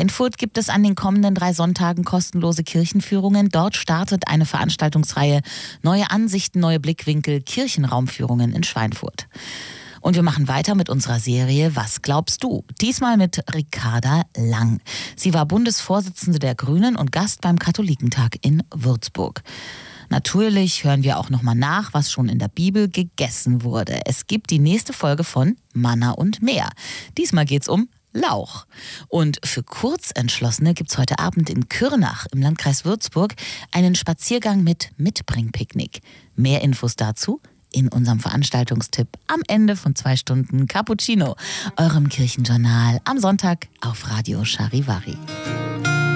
Schweinfurt gibt es an den kommenden 3 Sonntagen kostenlose Kirchenführungen. Dort startet eine Veranstaltungsreihe Neue Ansichten, neue Blickwinkel, Kirchenraumführungen in Schweinfurt. Und wir machen weiter mit unserer Serie Was glaubst du? Diesmal mit Ricarda Lang. Sie war Bundesvorsitzende der Grünen und Gast beim Katholikentag in Würzburg. Natürlich hören wir auch nochmal nach, was schon in der Bibel gegessen wurde. Es gibt die nächste Folge von Manna und Meer. Diesmal geht's um Lauch. Und für Kurzentschlossene gibt's heute Abend in Kürnach im Landkreis Würzburg einen Spaziergang mit Mitbringpicknick. Mehr Infos dazu in unserem Veranstaltungstipp am Ende von 2 Stunden Cappuccino, eurem Kirchenjournal am Sonntag auf Radio Charivari.